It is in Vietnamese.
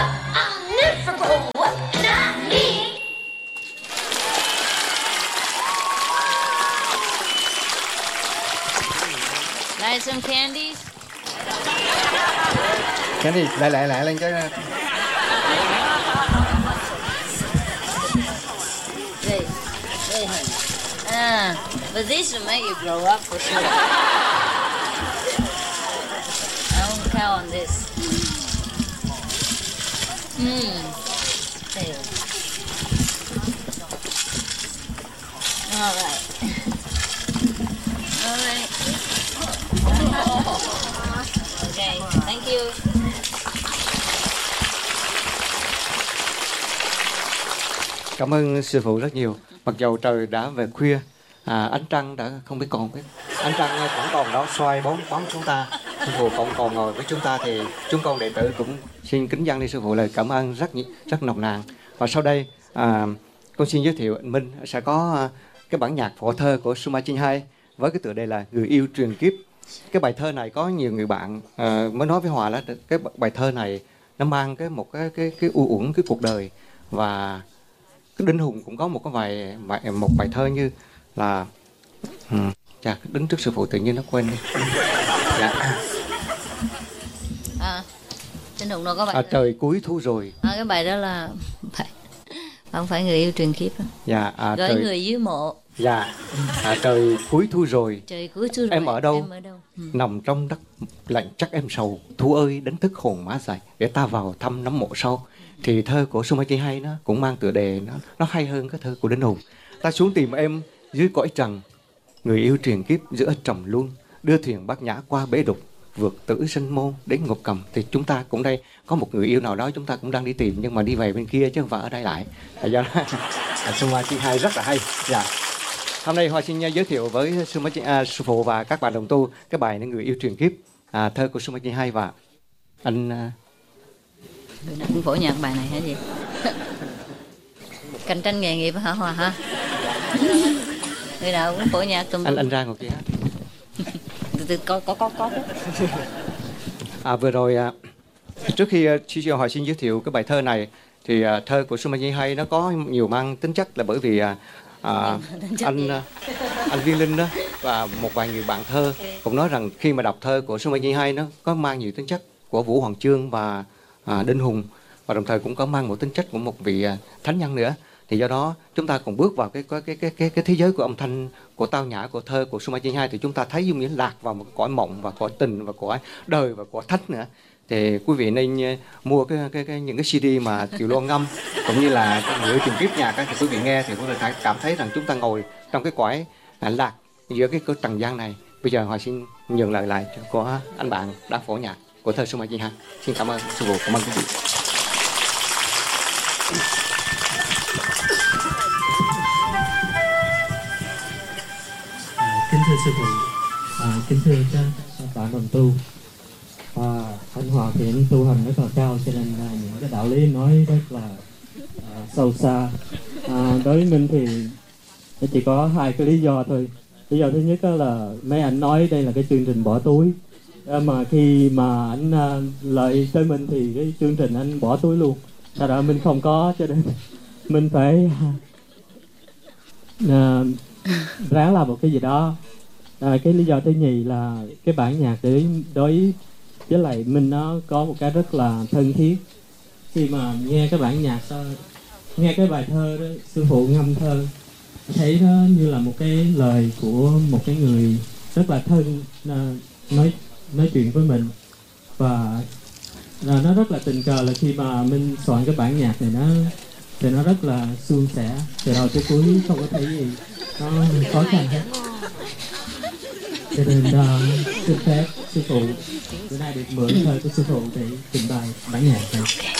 Like some candies? Candy, lại lên cái. But this will make you grow up for sure. I won't count on this. There. All right. Okay, thank you. Cảm ơn sư phụ rất nhiều. Mặc dầu trời đã về khuya, ánh trăng đã không biết còn biết. Ánh trăng vẫn còn đó soi bóng chúng ta. Sư phụ còn ngồi với chúng ta thì chúng con đệ tử cũng xin kính dâng đi sư phụ lời cảm ơn rất nồng nàn. Và sau đây con xin giới thiệu anh Minh sẽ có cái bản nhạc phổ thơ của Suma Chinh Hai với cái tựa đề là Người Yêu Truyền Kiếp. Cái bài thơ này có nhiều người bạn mới nói với Hòa là cái bài thơ này nó mang một cái u uẩn cái cuộc đời, và cái Đinh Hùng cũng có một bài thơ như là đứng trước sư phụ tự nhiên nó quên đi. Dạ. Đinh Hùng đâu có bài trời cuối thu rồi. Cái bài đó là không phải Người Yêu Truyền Kiếp. Dạ. Gửi người dưới mộ. Dạ. Trời cuối thu rồi. Trời cuối thu rồi. Em ở đâu? Nằm trong đất lạnh chắc em sầu. Thu ơi đánh thức hồn má dày để ta vào thăm nấm mộ sâu. Thì thơ của Suma Chinh Hai nó cũng mang tựa đề nó hay hơn cái thơ của Đinh Hùng. Ta xuống tìm em dưới cõi trần, người yêu truyền kiếp giữa trầm luân, đưa thuyền bát nhã qua bể đục, vượt tử sinh môn đến ngục cầm. Thì chúng ta cũng đây có một người yêu nào đó chúng ta cũng đang đi tìm, nhưng mà đi về bên kia chứ không phải ở đây lại. Do đó Suma Chinh Hai rất là hay. Dạ. Hôm nay Hoa xin giới thiệu với sư phụ và các bạn đồng tu cái bài Người Yêu Truyền Kiếp, thơ của Suma Chinh Hai. Và anh người nào cũng phổ nhạc bài này hả gì? Cạnh tranh nghề nghiệp hả Hòa hả? Người nào cũng phổ nhạc tùm. Anh ra ngồi kia. Có. Vừa rồi trước khi Hòa xin giới thiệu cái bài thơ này thì thơ của Suma Chinh Hai nó có nhiều mang tính chất là bởi vì anh Viên Linh đó và một vài người bạn thơ cũng nói rằng khi mà đọc thơ của Suma Chinh Hai nó có mang nhiều tính chất của Vũ Hoàng Chương và Đinh Hùng, và đồng thời cũng có mang một tính chất của một vị thánh nhân nữa. Thì do đó chúng ta cùng bước vào cái thế giới của âm thanh, của tao nhã, của thơ của Suma Chinh Hai, thì chúng ta thấy giống như lạc vào một cõi mộng và cõi tình và cõi đời và cõi thánh nữa. Thì quý vị nên mua những cái CD mà Kiều Loan ngâm cũng như là Người Yêu Truyền Kiếp nhạc thì quý vị nghe thì quý vị cảm thấy rằng chúng ta ngồi trong cái cõi lạc giữa cái trần gian này. Bây giờ Hòa xin nhường lời lại của anh bạn đã phổ nhạc của thơ Suma Chinh Hai. Xin cảm ơn sư phụ, cảm ơn quý vị. Kính thưa sư phụ, kính thưa các bạn đồng tu, anh Hòa thì anh tu hành rất là cao, cho nên những cái đạo lý nói rất là sâu xa. Đối với mình thì nó chỉ có hai cái lý do thôi. Lý do thứ nhất là mấy anh nói đây là cái chương trình bỏ túi, mà khi mà anh lợi tới mình thì cái chương trình anh bỏ túi luôn. Sau đó mình không có, cho nên mình phải ráng làm một cái gì đó. Cái lý do thứ nhì là cái bản nhạc đối với lại mình nó có một cái rất là thân thiết. Khi mà nghe cái bản nhạc, nghe cái bài thơ đó, sư phụ ngâm thơ, thấy nó như là một cái lời của một cái người rất là thân nói chuyện với mình. Và nó rất là tình cờ là khi mà mình soạn cái bản nhạc này thì nó rất là suôn sẻ, từ đầu tới cuối không có thấy gì nó khó khăn hết. Cho nên xin phép sư phụ bữa nay được mượn thơ của sư phụ để trình bày bản nhạc này.